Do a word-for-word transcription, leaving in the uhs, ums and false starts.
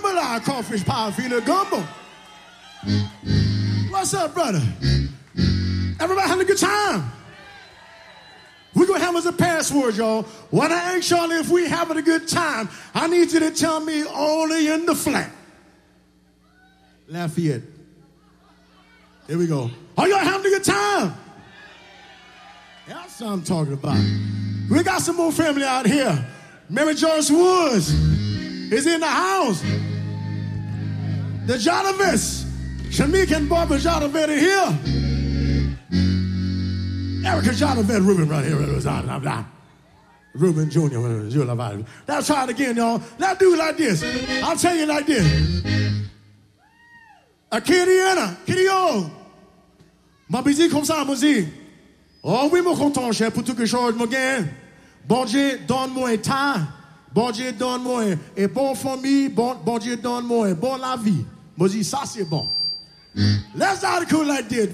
jambalaya, crawfish pie, feel gumbo. What's up, brother? Everybody having a good time? We're going to have as a password, y'all. When I ask y'all if we having a good time, I need you to tell me only in the flat. Lafayette. Here we go. Are y'all having a good time? That's what I'm talking about. We got some more family out here. Mary Joyce Woods is in the house. The Jonovis. Shamika and Barbara Jonovet are here. Erica Jonovet, Ruben right here. Ruben Junior Let's try it again, y'all. Let's do it like this. I'll tell you like this. A Kiriana, Kirio. Ma musique comme ça, musique. Oh oui, mon content, cher, pour tout que chose, mon gain. Bon Dieu, donne-moi un temps. Bon Dieu, donne-moi une bonne famille. Bon, bon Dieu, donne-moi une bonne la vie. Moi, dis, ça, c'est bon. Let's not go like this.